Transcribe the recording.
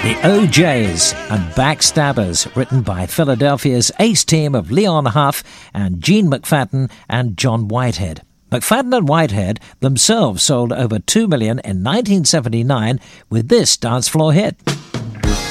The O'Jays and Backstabbers, written by Philadelphia's ace team of Leon Huff and Gene McFadden and John Whitehead. McFadden and Whitehead themselves sold over 2 million in 1979 with this dance floor hit.